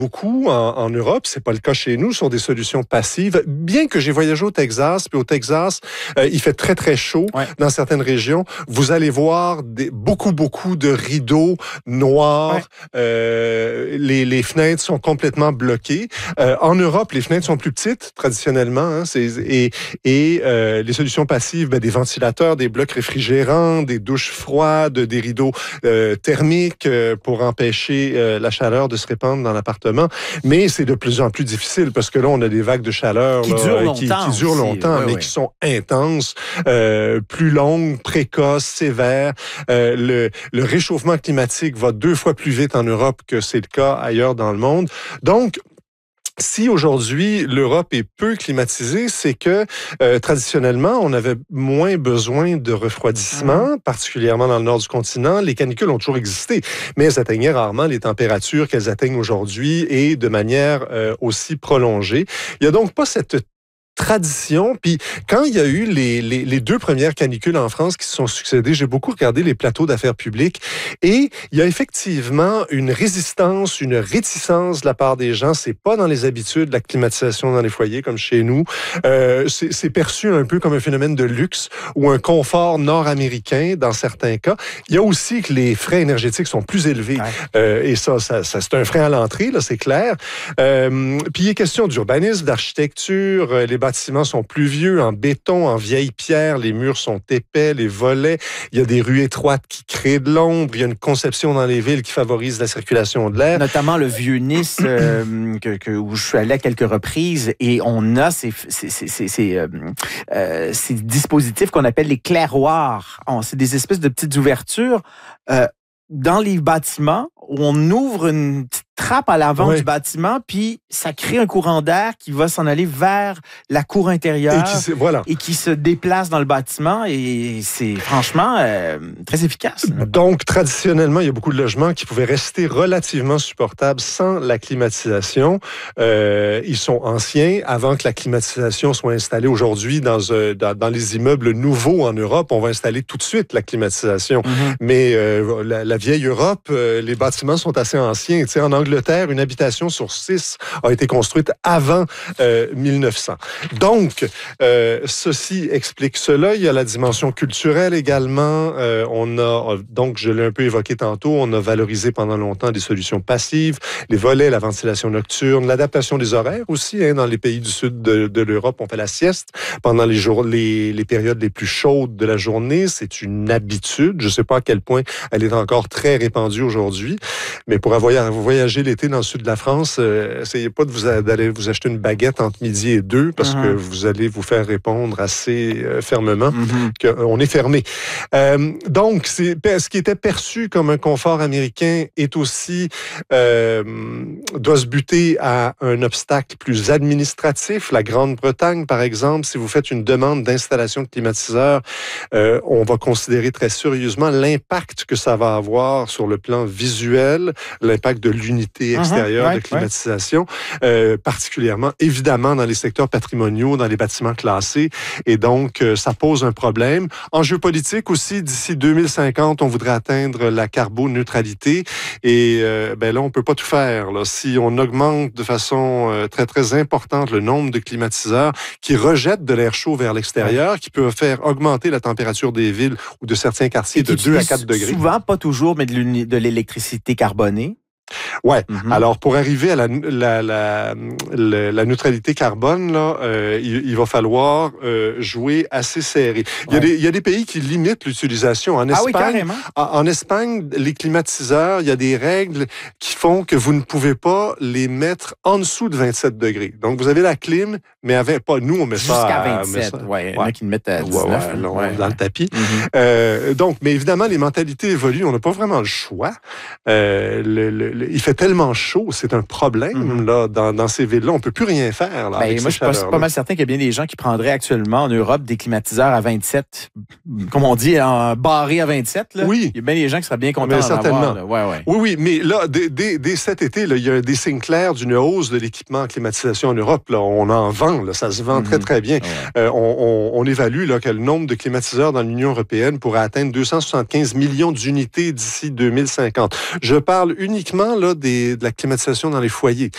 beaucoup en Europe, c'est pas le cas chez nous, sur des solutions passives. Bien que j'ai voyagé au Texas, puis au Texas, il fait très, très chaud dans certaines régions. Vous allez voir beaucoup de rideaux noirs. Les fenêtres sont complètement bloquées. En Europe, les fenêtres sont plus petites, traditionnellement. Hein, les solutions passives, des ventilateurs, des blocs réfrigérants, des douches froides, des rideaux thermiques pour empêcher la chaleur de se répandre dans l'appartement. Mais c'est de plus en plus difficile parce que là, on a des vagues de chaleur qui durent longtemps, mais qui sont intenses, plus longues, précoces, sévères. Le réchauffement climatique va 2 fois plus vite en Europe que c'est le cas ailleurs dans le monde. Donc, si aujourd'hui l'Europe est peu climatisée, c'est que traditionnellement, on avait moins besoin de refroidissement, particulièrement dans le nord du continent. Les canicules ont toujours existé, mais elles atteignaient rarement les températures qu'elles atteignent aujourd'hui et de manière aussi prolongée. Il n'y a donc pas cette tradition. Puis quand il y a eu les 2 premières canicules en France qui se sont succédées, j'ai beaucoup regardé les plateaux d'affaires publiques et il y a effectivement une résistance, une réticence de la part des gens. C'est pas dans les habitudes, la climatisation dans les foyers comme chez nous. C'est perçu un peu comme un phénomène de luxe ou un confort nord-américain dans certains cas. Il y a aussi que les frais énergétiques sont plus élevés. Et ça c'est un frein à l'entrée, là, c'est clair. Puis il est question d'urbanisme, d'architecture. Les bâtiments sont plus vieux, en béton, en vieille pierre. Les murs sont épais, les volets. Il y a des rues étroites qui créent de l'ombre. Il y a une conception dans les villes qui favorise la circulation de l'air. Notamment le Vieux-Nice, où je suis allé à quelques reprises, et on a ces dispositifs qu'on appelle les clairoirs. C'est des espèces de petites ouvertures dans les bâtiments où on ouvre une petite trappe à l'avant du bâtiment, puis ça crée un courant d'air qui va s'en aller vers la cour intérieure et qui se déplace dans le bâtiment, et c'est franchement très efficace. Donc, traditionnellement, il y a beaucoup de logements qui pouvaient rester relativement supportables sans la climatisation. Ils sont anciens. Avant que la climatisation soit installée aujourd'hui dans les immeubles nouveaux en Europe, on va installer tout de suite la climatisation. Mais la vieille Europe, les bâtiments sont assez anciens. Tu sais, en Angleterre, une habitation sur 6 a été construite avant 1900. Donc, ceci explique cela. Il y a la dimension culturelle également. Donc, je l'ai un peu évoqué tantôt, on a valorisé pendant longtemps des solutions passives, les volets, la ventilation nocturne, l'adaptation des horaires aussi. Hein, dans les pays du sud de l'Europe, on fait la sieste pendant les périodes les plus chaudes de la journée. C'est une habitude. Je ne sais pas à quel point elle est encore très répandue aujourd'hui, mais pour voyager l'été dans le sud de la France, essayez pas d'aller vous acheter une baguette entre midi et 2 parce que vous allez vous faire répondre assez fermement qu'on est fermé. Donc, ce qui était perçu comme un confort américain est aussi doit se buter à un obstacle plus administratif. La Grande-Bretagne, par exemple, si vous faites une demande d'installation de climatiseur, on va considérer très sérieusement l'impact que ça va avoir sur le plan visuel, l'impact de l'unité extérieure de climatisation, particulièrement, évidemment, dans les secteurs patrimoniaux, dans les bâtiments classés. Et donc, ça pose un problème. En géopolitique aussi, d'ici 2050, on voudrait atteindre la carboneutralité. Et là, on peut pas tout faire. Là. Si on augmente de façon très, très importante le nombre de climatiseurs qui rejettent de l'air chaud vers l'extérieur, qui peuvent faire augmenter la température des villes ou de certains quartiers de 2 à 4 degrés. Souvent, pas toujours, mais de l'électricité carbonée. Ouais. Alors, pour arriver à la neutralité carbone, là, il va falloir jouer assez serré. Il y a des pays qui limitent l'utilisation. En Espagne, carrément. En Espagne, les climatiseurs, il y a des règles qui font que vous ne pouvez pas les mettre en dessous de 27 degrés. Donc, vous avez la clim, mais pas nous, on met ça jusqu'à 27. Il y en a qui le mettent à 19. Dans le tapis. Donc, mais évidemment, les mentalités évoluent. On n'a pas vraiment le choix. Il fait tellement chaud, c'est un problème là, dans ces villes-là. On ne peut plus rien faire. Là, avec moi, je suis pas mal certain qu'il y a bien des gens qui prendraient actuellement en Europe des climatiseurs à 27, comme on dit, barrés à 27. Là. Oui. Il y a bien des gens qui seraient bien contents d'en certainement. avoir. Oui, mais là, dès cet été, là, il y a des signes clairs d'une hausse de l'équipement en climatisation en Europe. Là. On en vend, là, ça se vend très, très bien. On évalue là, que le nombre de climatiseurs dans l'Union européenne pourrait atteindre 275 millions d'unités d'ici 2050. Je parle uniquement là, de la climatisation dans les foyers.